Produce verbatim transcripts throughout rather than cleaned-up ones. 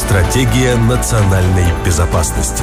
Стратегия национальной безопасности.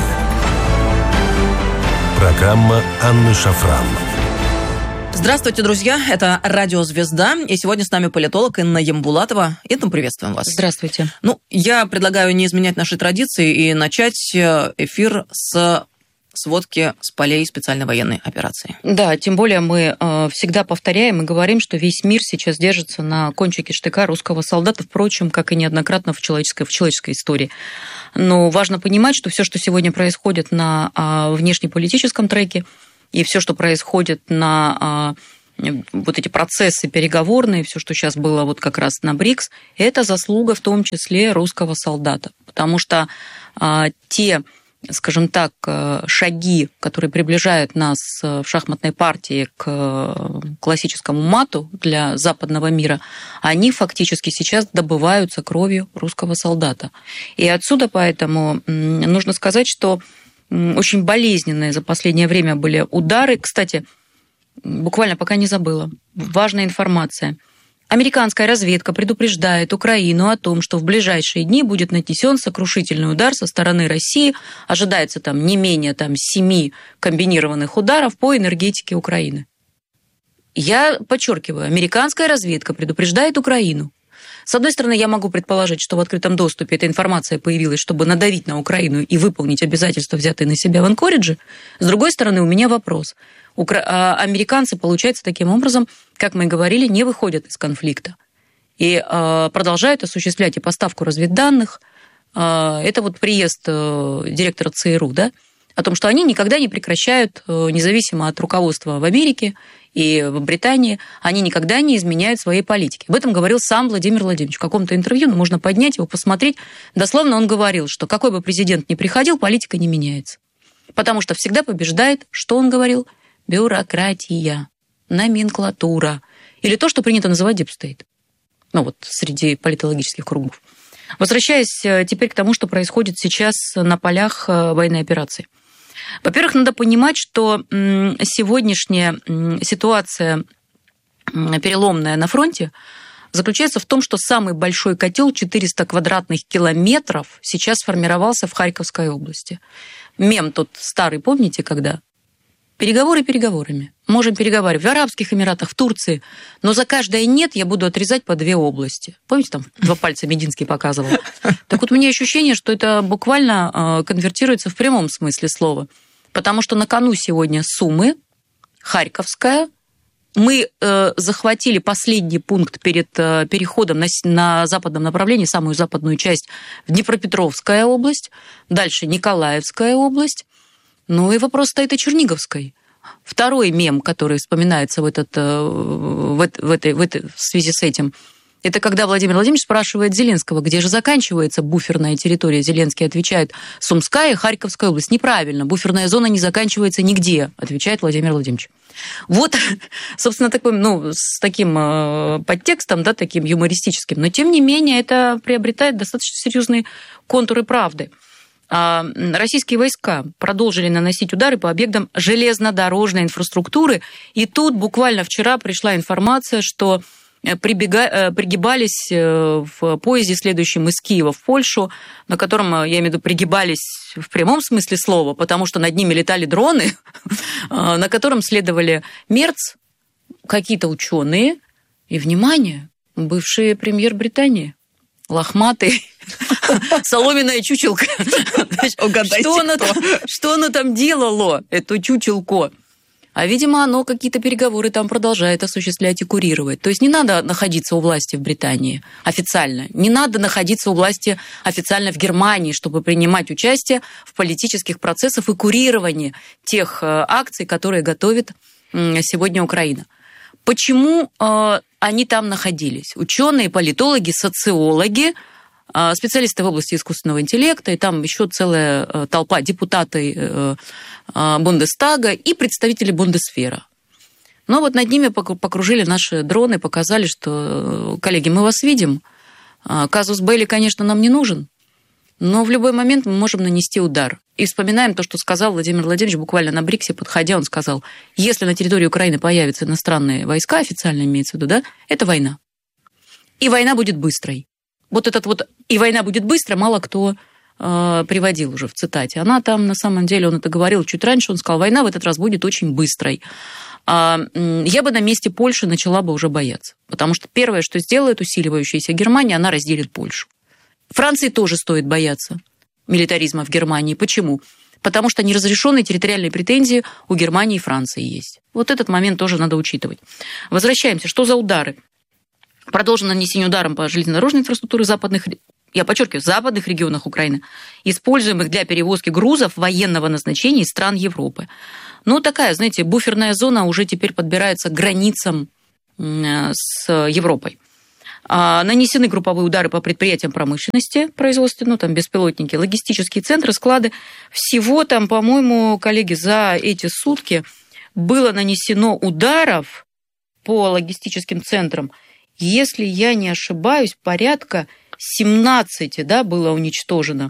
Программа Анны Шафран. Здравствуйте, друзья. Это Радио Звезда. И сегодня с нами политолог Инна Ямбулатова. Инна, приветствуем вас. Здравствуйте. Ну, я предлагаю не изменять наши традиции и начать эфир с сводки с полей специальной военной операции. Да, тем более мы э, всегда повторяем и говорим, что весь мир сейчас держится на кончике штыка русского солдата, впрочем, как и неоднократно в человеческой, в человеческой истории. Но важно понимать, что все, что сегодня происходит на э, внешнеполитическом треке, и все, что происходит на э, вот эти процессы переговорные, все, что сейчас было вот как раз на БРИКС, это заслуга в том числе русского солдата. Потому что э, те, скажем так, шаги, которые приближают нас в шахматной партии к классическому мату для западного мира, они фактически сейчас добываются кровью русского солдата. И отсюда поэтому нужно сказать, что очень болезненные за последнее время были удары. Кстати, буквально пока не забыла, важная информация. Американская разведка предупреждает Украину о том, что в ближайшие дни будет нанесен сокрушительный удар со стороны России. Ожидается там не менее там, семи комбинированных ударов по энергетике Украины. Я подчеркиваю, американская разведка предупреждает Украину. С одной стороны, я могу предположить, что в открытом доступе эта информация появилась, чтобы надавить на Украину и выполнить обязательства, взятые на себя в Анкоридже. С другой стороны, у меня вопрос. Укра... Американцы, получается, таким образом, как мы и говорили, не выходят из конфликта. И э, продолжают осуществлять и поставку разведданных. Э, это вот приезд э, директора ЦРУ, да, о том, что они никогда не прекращают, э, независимо от руководства в Америке и в Британии, они никогда не изменяют своей политики. Об этом говорил сам Владимир Владимирович в каком-то интервью, но можно поднять его, посмотреть. Дословно он говорил, что какой бы президент ни приходил, политика не меняется. Потому что всегда побеждает, что он говорил? Бюрократия, номенклатура. Или то, что принято называть дипстейт. Ну вот, среди политологических кругов. Возвращаясь теперь к тому, что происходит сейчас на полях военной операции. Во-первых, надо понимать, что сегодняшняя ситуация переломная на фронте заключается в том, что самый большой котел, четыреста квадратных километров, сейчас сформировался в Харьковской области. Мем тот старый, помните, когда? Переговоры переговорами. Можем переговаривать в Арабских Эмиратах, в Турции, но за каждое «нет» я буду отрезать по две области. Помните, там два пальца Мединский показывал? Так вот, у меня ощущение, что это буквально конвертируется в прямом смысле слова. Потому что на кону сегодня Сумы, Харьковская. Мы э, захватили последний пункт перед э, переходом на, на западном направлении, самую западную часть, в Днепропетровская область, дальше Николаевская область. Ну и вопрос стоит о Черниговской. Второй мем, который вспоминается в, этот, в, в, этой, в, этой, в связи с этим, это когда Владимир Владимирович спрашивает Зеленского, где же заканчивается буферная территория. Зеленский отвечает: Сумская и Харьковская область. Неправильно, буферная зона не заканчивается нигде, отвечает Владимир Владимирович. Вот, собственно, такой, ну, с таким э, подтекстом, да, таким юмористическим, но тем не менее это приобретает достаточно серьезные контуры правды. Российские войска продолжили наносить удары по объектам железнодорожной инфраструктуры. И тут буквально вчера пришла информация, что прибега... пригибались в поезде, следующем из Киева в Польшу, на котором, я имею в виду, пригибались в прямом смысле слова, потому что над ними летали дроны, на котором следовали Мерц, какие-то ученые и, внимание, бывший премьер Британии. Лохматый, соломенная чучелка. Угадайте, что, оно там, что оно там делало, это чучелко? А, видимо, оно какие-то переговоры там продолжает осуществлять и курировать. То есть не надо находиться у власти в Британии официально. Не надо находиться у власти официально в Германии, чтобы принимать участие в политических процессах и курировании тех акций, которые готовит сегодня Украина. Почему э, они там находились? Ученые, политологи, социологи, э, специалисты в области искусственного интеллекта, и там еще целая э, толпа депутаты э, э, Бундестага и представители Бундесвера. Но вот над ними покружили наши дроны, показали, что, коллеги, мы вас видим, казус белли, конечно, нам не нужен, но в любой момент мы можем нанести удар. И вспоминаем то, что сказал Владимир Владимирович буквально на БРИКСе, подходя, он сказал: если на территории Украины появятся иностранные войска, официально имеется в виду, да, это война. И война будет быстрой. Вот этот вот «и война будет быстро» мало кто э, приводил уже в цитате. Она там, на самом деле, он это говорил чуть раньше, он сказал, война в этот раз будет очень быстрой. А, я бы на месте Польши начала бы уже бояться. Потому что первое, что сделает усиливающаяся Германия, она разделит Польшу. Франции тоже стоит бояться милитаризма в Германии. Почему? Потому что неразрешенные территориальные претензии у Германии и Франции есть. Вот этот момент тоже надо учитывать. Возвращаемся. Что за удары? Продолжено нанесение ударом по железнодорожной инфраструктуре западных, я подчеркиваю, западных регионах Украины, используемых для перевозки грузов военного назначения из стран Европы. Ну, такая, знаете, буферная зона уже теперь подбирается к границам с Европой. Нанесены групповые удары по предприятиям промышленности, производства, ну, там, беспилотники, логистические центры, склады. Всего там, по-моему, коллеги, за эти сутки было нанесено ударов по логистическим центрам, если я не ошибаюсь, порядка семнадцать, да, было уничтожено.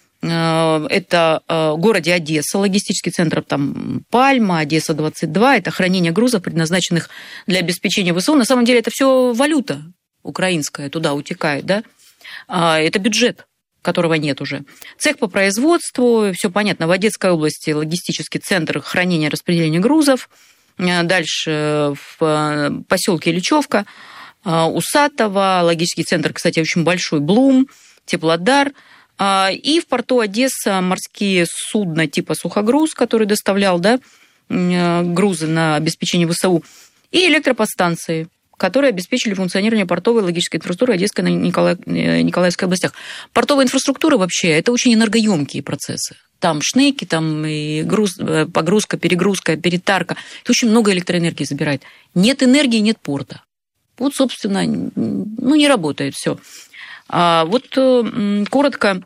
Это в городе Одесса, логистический центр, там Пальма, Одесса двадцать два, это хранение грузов, предназначенных для обеспечения ВСУ. На самом деле это все валюта украинская туда утекает, да? Это бюджет, которого нет уже. Цех по производству, все понятно, в Одесской области логистический центр хранения и распределения грузов, дальше в поселке Ильичевка, Усатово, логистический центр, кстати, очень большой, Блум, Теплодар, и в порту Одесса морские судна типа «Сухогруз», который доставлял, да, грузы на обеспечение ВСУ, и электроподстанции, которые обеспечили функционирование портовой и логистической инфраструктуры Одесской и Николаев... Николаевской областях. Портовая инфраструктура вообще – это очень энергоемкие процессы. Там шнеки, там и груз, погрузка, перегрузка, перетарка. Это очень много электроэнергии забирает. Нет энергии, нет порта. Вот, собственно, ну, не работает все. А вот коротко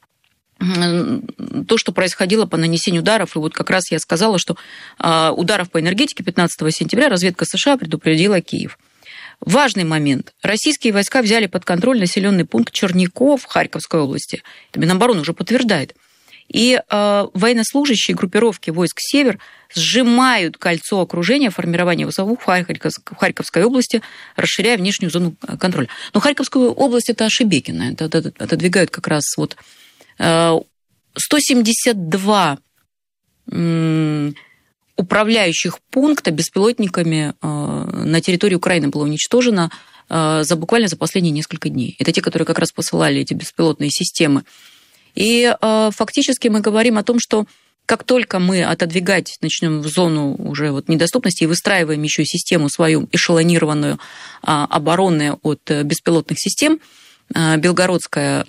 то, что происходило по нанесению ударов, и вот как раз я сказала, что ударов по энергетике пятнадцатого сентября разведка США предупредила Киев. Важный момент. Российские войска взяли под контроль населенный пункт Черняков в Харьковской области. Это Минобороны уже подтверждает. И э, военнослужащие группировки войск «Север» сжимают кольцо окружения формирования ВСУ в Харьковской области, расширяя внешнюю зону контроля. Но Харьковскую область – это Шебекино, это отодвигают как раз вот э, сто семьдесят два э, управляющих пункта беспилотниками э, на территории Украины было уничтожено э, за буквально за последние несколько дней. Это те, которые как раз посылали эти беспилотные системы. И э, фактически мы говорим о том, что как только мы отодвигать начнем в зону уже вот недоступности и выстраиваем еще систему свою эшелонированную, э, оборонную от беспилотных систем, э, Белгородская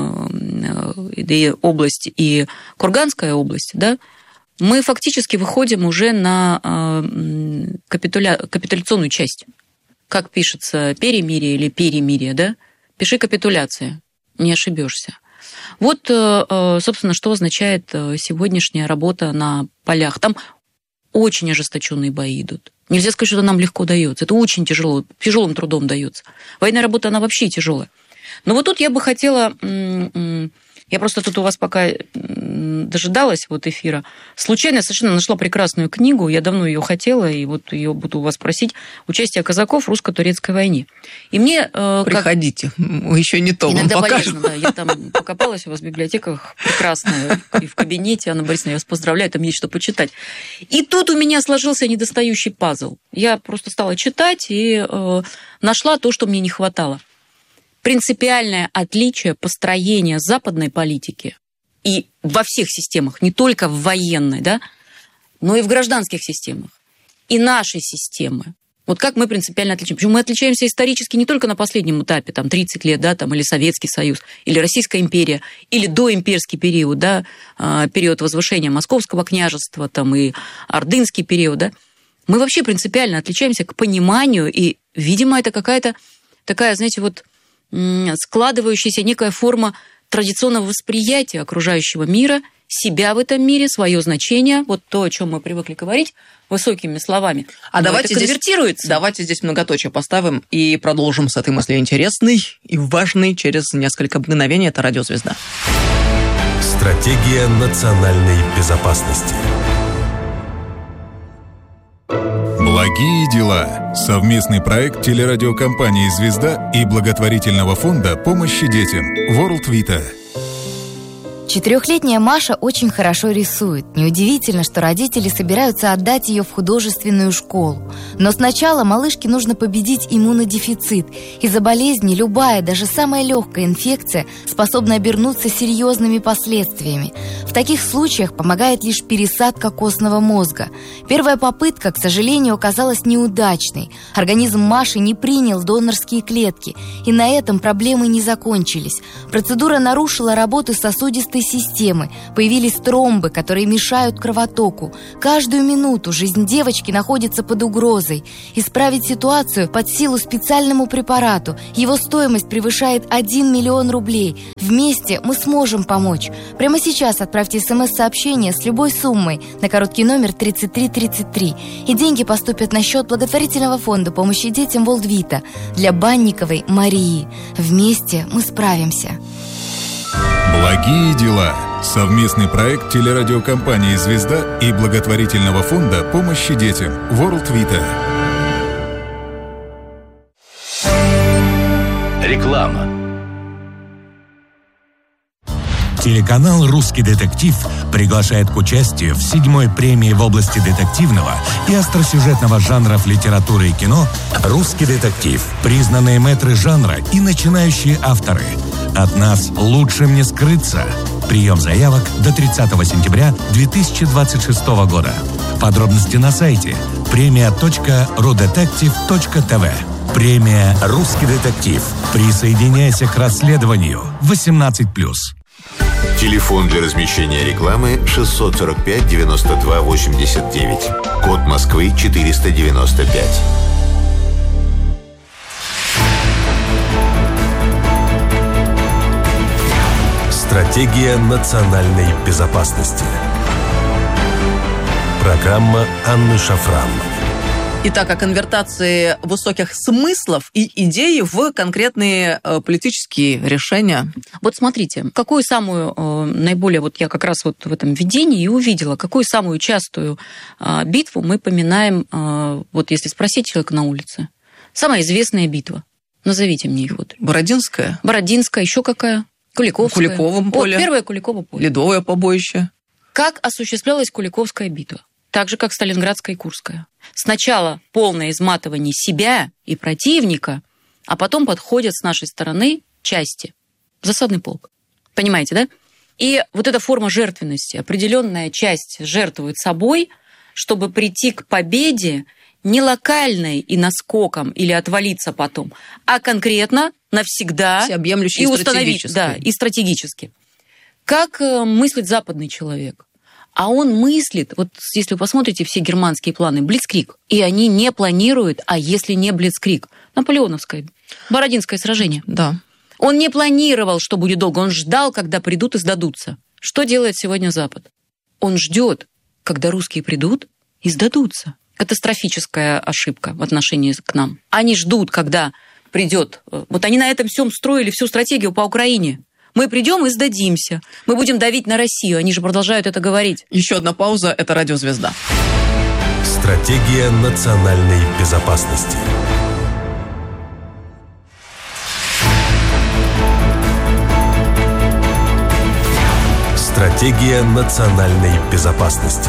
э, область и Курганская область, да, мы фактически выходим уже на э, капитуля... капитуляционную часть. Как пишется, перемирие или перемирие, да? Пиши капитуляция, не ошибешься. Вот, собственно, что означает сегодняшняя работа на полях. Там очень ожесточенные бои идут. Нельзя сказать, что это нам легко дается. Это очень тяжело, тяжелым трудом дается. Военная работа, она вообще тяжелая. Но вот тут я бы хотела... Я просто тут у вас пока дожидалась вот эфира. Случайно совершенно нашла прекрасную книгу. Я давно ее хотела, и вот ее буду у вас просить. «Участие казаков в русско-турецкой войне». И мне... Приходите, как... мы еще не то Иногда вам покажем. Полезно, да. Я там покопалась у вас в библиотеках прекрасная. И в кабинете, Анна Борисовна, я вас поздравляю, там есть что почитать. И тут у меня сложился недостающий пазл. Я просто стала читать и э, нашла то, что мне не хватало. Принципиальное отличие построения западной политики и во всех системах, не только в военной, да, но и в гражданских системах, и нашей системы. Вот как мы принципиально отличаемся. Почему мы отличаемся исторически не только на последнем этапе, там, тридцать лет, да, там, или Советский Союз, или Российская империя, или доимперский период, да, период возвышения Московского княжества, там, и Ордынский период, да. Мы вообще принципиально отличаемся к пониманию, и, видимо, это какая-то такая, знаете, вот складывающаяся некая форма традиционного восприятия окружающего мира, себя в этом мире, свое значение, вот то, о чем мы привыкли говорить, высокими словами. А но давайте это конвертируется. Здесь, давайте здесь многоточие поставим и продолжим с этой мыслью интересной и важной через несколько мгновений. Это «Радиозвезда». Стратегия национальной безопасности. Благие дела. Совместный проект телерадиокомпании «Звезда» и благотворительного фонда помощи детям World Vita. Четырехлетняя Маша очень хорошо рисует. Неудивительно, что родители собираются отдать ее в художественную школу. Но сначала малышке нужно победить иммунодефицит. Из-за болезни любая, даже самая легкая инфекция способна обернуться серьезными последствиями. В таких случаях помогает лишь пересадка костного мозга. Первая попытка, к сожалению, оказалась неудачной. Организм Маши не принял донорские клетки, и на этом проблемы не закончились. Процедура нарушила работу сосудистой системы, появились тромбы, которые мешают кровотоку. Каждую минуту жизнь девочки находится под угрозой. Исправить ситуацию под силу специальному препарату. Его стоимость превышает один миллион рублей. Вместе мы сможем помочь. Прямо сейчас отправьте смс-сообщение с любой суммой на короткий номер тридцать три тридцать три, и деньги поступят на счет благотворительного фонда помощи детям World Vita для Банниковой Марии. Вместе мы справимся. Благие дела. Совместный проект телерадиокомпании «Звезда» и благотворительного фонда помощи детям World Vita. Реклама. Телеканал «Русский детектив» приглашает к участию в седьмой премии в области детективного и остросюжетного жанров литературы и кино «Русский детектив». Признанные мэтры жанра и начинающие авторы. От нас лучше не скрыться. Прием заявок до тридцатого сентября две тысячи двадцать шестого года. Подробности на сайте премия точка рудетектив точка тв. Премия «Русский детектив». Присоединяйся к расследованию. восемнадцать плюс. Телефон для размещения рекламы шестьсот сорок пять девяносто два восемьдесят девять. Код Москвы четыреста девяносто пять. Стратегия национальной безопасности. Программа Анны Шафран. Итак, о конвертации высоких смыслов и идей в конкретные э, политические решения. Вот смотрите, какую самую э, наиболее, вот я как раз вот в этом видении и увидела, какую самую частую э, битву мы поминаем, э, вот если спросить человека на улице. Самая известная битва. Назовите мне их вот. Бородинская. Бородинская, еще какая? Куликовская. В Куликовом поле. Вот, первое Куликово поле. Ледовое побоище. Как осуществлялась Куликовская битва? Так же, как Сталинградская и Курская. Сначала полное изматывание себя и противника, а потом подходят с нашей стороны части. Засадный полк. Понимаете, да? И вот эта форма жертвенности. Определенная часть жертвует собой, чтобы прийти к победе не локальной и наскоком или отвалиться потом, а конкретно навсегда всеобъемлющей и и установить, да, и стратегически. Как мыслит западный человек? А он мыслит, вот если вы посмотрите все германские планы, блицкриг, и они не планируют, а если не блицкриг, Наполеоновское, Бородинское сражение. Да. Он не планировал, что будет долго, он ждал, когда придут и сдадутся. Что делает сегодня Запад? Он ждет, когда русские придут и сдадутся. Катастрофическая ошибка в отношении к нам. Они ждут, когда придет. Вот они на этом всем строили всю стратегию по Украине. Мы придем и сдадимся. Мы будем давить на Россию. Они же продолжают это говорить. Еще одна пауза – это радиозвезда. Стратегия национальной безопасности. Стратегия национальной безопасности.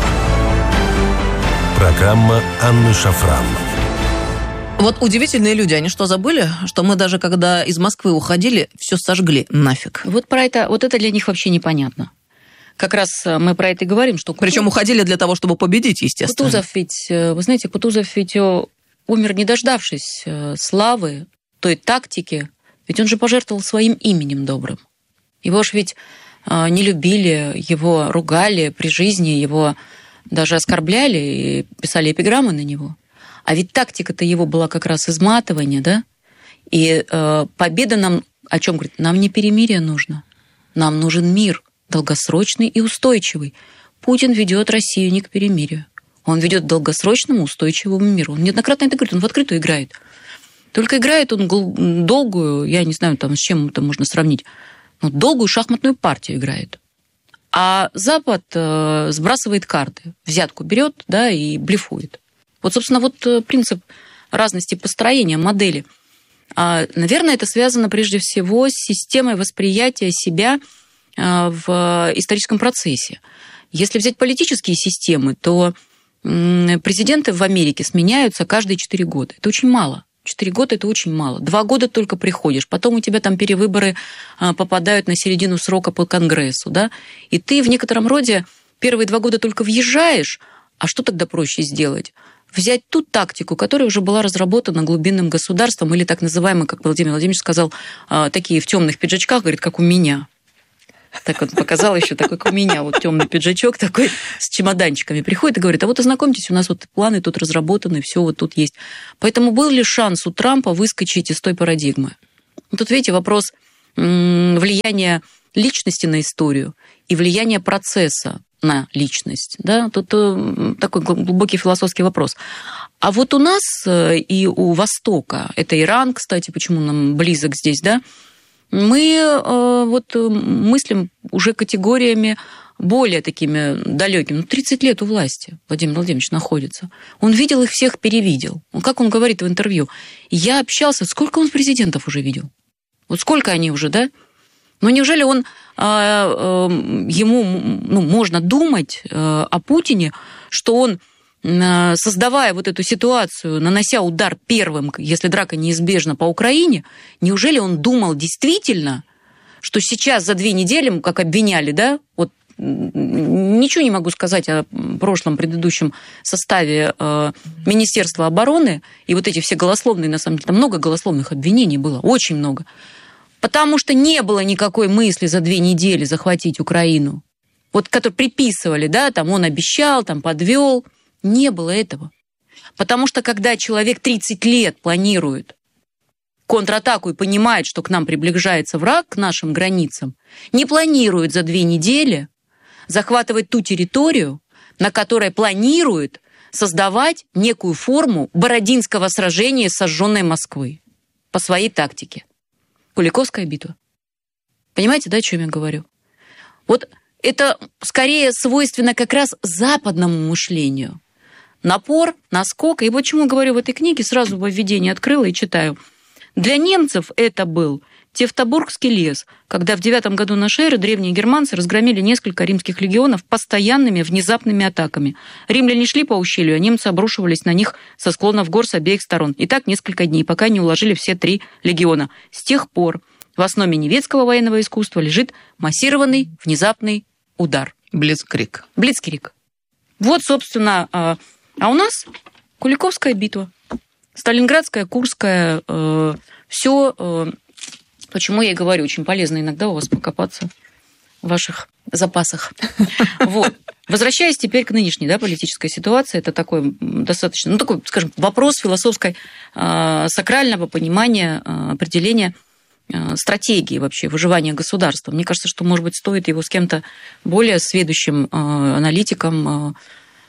Программа Анны Шафран. Вот удивительные люди, они что, забыли, что мы даже когда из Москвы уходили, все сожгли нафиг? Вот про это, вот это для них вообще непонятно. Как раз мы про это и говорим, что... Причем уходили для того, чтобы победить, естественно. Кутузов ведь, вы знаете, Кутузов ведь умер, не дождавшись славы, той тактики, ведь он же пожертвовал своим именем добрым. Его ж ведь не любили, его ругали при жизни, его даже оскорбляли и писали эпиграммы на него. А ведь тактика-то его была как раз изматывание, да? И э, победа нам о чем говорит? Нам не перемирие нужно. Нам нужен мир, долгосрочный и устойчивый. Путин ведет Россию не к перемирию. Он ведет к долгосрочному устойчивому миру. Он неоднократно это говорит, он в открытую играет. Только играет он долгую, я не знаю, там, с чем это можно сравнить, но долгую шахматную партию играет. А Запад э, сбрасывает карты, взятку берет, да, и блефует. Вот, собственно, вот принцип разности построения модели. Наверное, это связано прежде всего с системой восприятия себя в историческом процессе. Если взять политические системы, то президенты в Америке сменяются каждые четыре года. Это очень мало. Четыре года – это очень мало. Два года только приходишь, потом у тебя там перевыборы попадают на середину срока по Конгрессу, да? И ты в некотором роде первые два года только въезжаешь, а что тогда проще сделать? Взять ту тактику, которая уже была разработана глубинным государством, или так называемые, как Владимир Владимирович сказал, такие в темных пиджачках, говорит, как у меня. Так он показал еще такой, как у меня, вот темный пиджачок такой с чемоданчиками. Приходит и говорит, а вот ознакомьтесь, у нас вот планы тут разработаны, все вот тут есть. Поэтому был ли шанс у Трампа выскочить из той парадигмы? Тут, видите, вопрос влияния личности на историю и влияния процесса на личность. Да? Тут такой глубокий философский вопрос. А вот у нас и у Востока, это Иран, кстати, почему нам близок здесь, да, мы э, вот мыслим уже категориями более такими далекими. Ну, тридцать лет у власти Владимир Владимирович находится. Он видел их всех, перевидел. Он, как он говорит в интервью, я общался, сколько он президентов уже видел? Вот сколько они уже, да? Но неужели он, э, э, ему ну, можно думать э, о Путине, что он, создавая вот эту ситуацию, нанося удар первым, если драка неизбежна по Украине, неужели он думал действительно, что сейчас за две недели, как обвиняли, да, вот ничего не могу сказать о прошлом предыдущем составе э, Министерства обороны, и вот эти все голословные, на самом деле, там много голословных обвинений было, очень много, потому что не было никакой мысли за две недели захватить Украину, вот, которые приписывали, да, там он обещал, там подвел. Не было этого. Потому что когда человек тридцать лет планирует контратаку и понимает, что к нам приближается враг, к нашим границам, не планирует за две недели захватывать ту территорию, на которой планирует создавать некую форму Бородинского сражения с сожженной Москвы по своей тактике. Куликовская битва. Понимаете, да, о чем я говорю? Вот это скорее свойственно как раз западному мышлению. Напор, наскок. И почему говорю в этой книге, сразу во введении открыла и читаю. Для немцев это был Тевтобургский лес, когда в девятом году нашей эры древние германцы разгромили несколько римских легионов постоянными внезапными атаками. Римляне шли по ущелью, а немцы обрушивались на них со склонов гор с обеих сторон. И так несколько дней, пока не уложили все три легиона. С тех пор в основе немецкого военного искусства лежит массированный внезапный удар. Блицкриг. Блицкриг. Вот, собственно... А у нас Куликовская битва, Сталинградская, Курская, э, все, э, почему я и говорю, очень полезно иногда у вас покопаться в ваших запасах. Вот. Возвращаясь теперь к нынешней, да, политической ситуации, это такой достаточно, ну, такой, скажем, вопрос философской, э, сакрального понимания, э, определения э, стратегии вообще выживания государства. Мне кажется, что, может быть, стоит его с кем-то более сведущим э, аналитиком, э,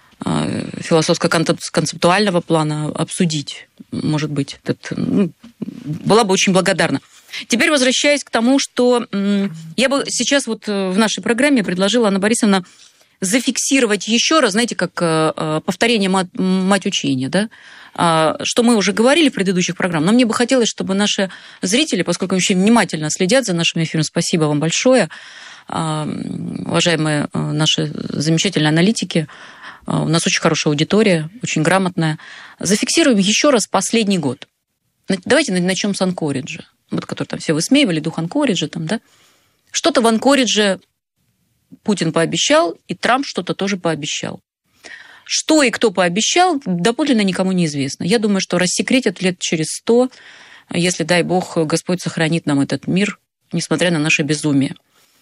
философско-концептуального плана обсудить, может быть. Это, ну, была бы очень благодарна. Теперь возвращаясь к тому, что я бы сейчас вот в нашей программе предложила, Анна Борисовна, зафиксировать еще раз, знаете, как повторение мать учения, да? Что мы уже говорили в предыдущих программах, но мне бы хотелось, чтобы наши зрители, поскольку очень внимательно следят за нашим эфиром, спасибо вам большое, уважаемые наши замечательные аналитики, у нас очень хорошая аудитория, очень грамотная. Зафиксируем еще раз последний год. Давайте начнем с Анкориджа, вот, который там все высмеивали, дух Анкориджа, там, да? Что-то в Анкоридже Путин пообещал, и Трамп что-то тоже пообещал. Что и кто пообещал, доподлинно никому не известно. Я думаю, что рассекретят лет через сто, если, дай бог, Господь сохранит нам этот мир, несмотря на наше безумие.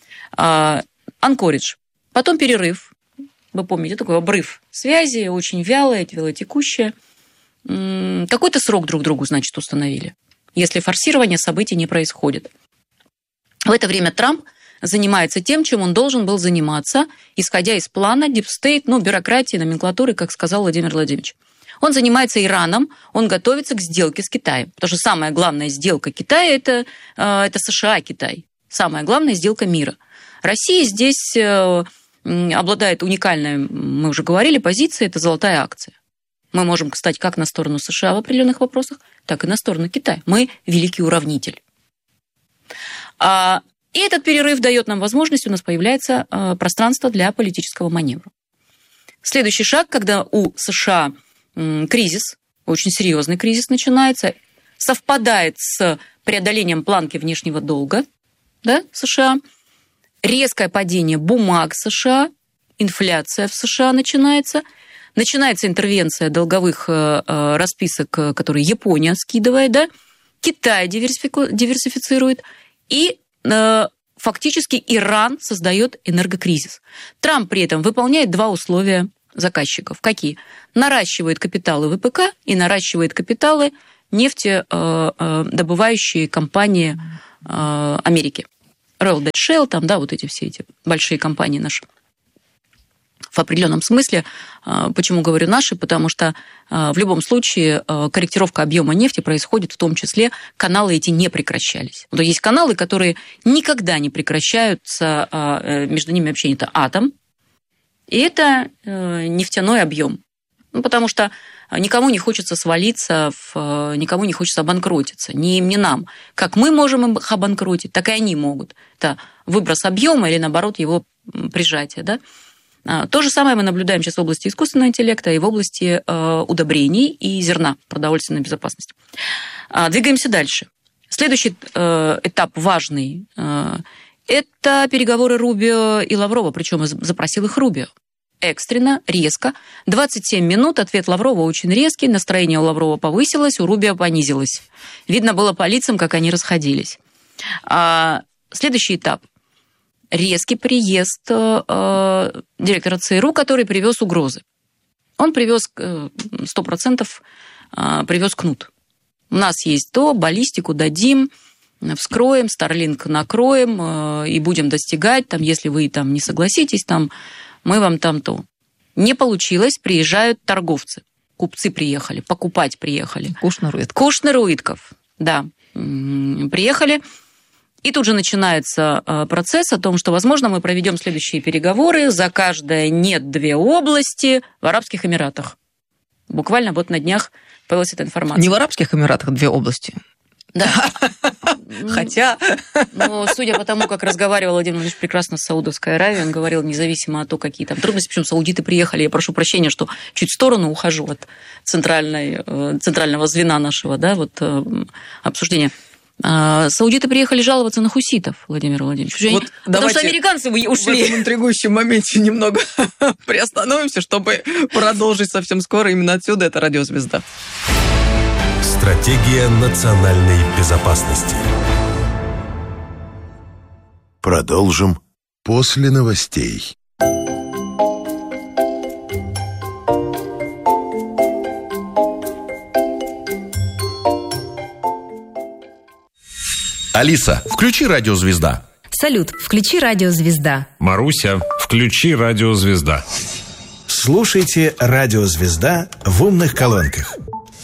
Анкоридж. Потом перерыв. Вы помните, такой обрыв связи, очень вялая, вялотекущая. Какой-то срок друг другу, значит, установили, если форсирование событий не происходит. В это время Трамп занимается тем, чем он должен был заниматься, исходя из плана Deep State, ну, бюрократии, номенклатуры, как сказал Владимир Владимирович. Он занимается Ираном, он готовится к сделке с Китаем. Потому что самая главная сделка Китая – это, это США-Китай. Самая главная сделка мира. Россия здесь... обладает уникальной, мы уже говорили, позицией, это золотая акция. Мы можем стать как на сторону США в определенных вопросах, так и на сторону Китая. Мы великий уравнитель. И этот перерыв дает нам возможность, у нас появляется пространство для политического маневра. Следующий шаг, когда у США кризис, очень серьезный кризис начинается, совпадает с преодолением планки внешнего долга, да, США, резкое падение бумаг США, инфляция в США начинается, начинается интервенция долговых расписок, которые Япония скидывает, да, Китай диверсифицирует, и фактически Иран создает энергокризис. Трамп при этом выполняет два условия заказчиков. Какие? Наращивает капиталы ВПК и наращивает капиталы нефтедобывающие компании Америки. Royal Dutch Shell, там, да, вот эти все эти большие компании наши. В определенном смысле, почему говорю наши, потому что в любом случае корректировка объема нефти происходит, в том числе каналы эти не прекращались. То есть каналы, которые никогда не прекращаются, между ними общение, это атом, и это нефтяной объем. Ну, потому что никому не хочется свалиться, в, никому не хочется обанкротиться. Ни им, ни нам. Как мы можем их обанкротить, так и они могут. Это выброс объема или, наоборот, его прижатие. Да? То же самое мы наблюдаем сейчас в области искусственного интеллекта и в области удобрений и зерна, продовольственной безопасности. Двигаемся дальше. Следующий этап важный – это переговоры Рубио и Лаврова, причем запросил их Рубио. Экстренно, резко. двадцать семь минут, ответ Лаврова очень резкий, настроение у Лаврова повысилось, у Рубио понизилось. Видно было по лицам, как они расходились. Следующий этап. Резкий приезд директора ЦРУ, который привез угрозы. Он привез сто процентов привез кнут. У нас есть то, баллистику дадим, вскроем, Starlink накроем и будем достигать, там, если вы там не согласитесь, там, мы вам там то. Не получилось, приезжают торговцы. Купцы приехали, покупать приехали. Кушнер-Уитков. Кушнер-Уитков, да. Приехали. И тут же начинается процесс о том, что, возможно, мы проведем следующие переговоры. За каждое нет две области в Арабских Эмиратах. Буквально вот на днях появилась эта информация. Не в Арабских Эмиратах две области. Да. Хотя... Но судя по тому, как разговаривал Владимир Владимирович прекрасно с Саудовской Аравией, он говорил, независимо от того, какие там трудности, причем саудиты приехали, я прошу прощения, что чуть в сторону ухожу от центральной, центрального звена нашего, да, вот обсуждения. Саудиты приехали жаловаться на хуситов, Владимир Владимирович. Вот потому что американцы ушли. В этом интригующем моменте немного приостановимся, чтобы продолжить совсем скоро. Именно отсюда это «Радиозвезда». Стратегия национальной безопасности. Продолжим после новостей. Алиса, включи «Радиозвезда». Салют, включи «Радиозвезда». Маруся, включи «Радиозвезда». Слушайте «Радиозвезда» в умных колонках.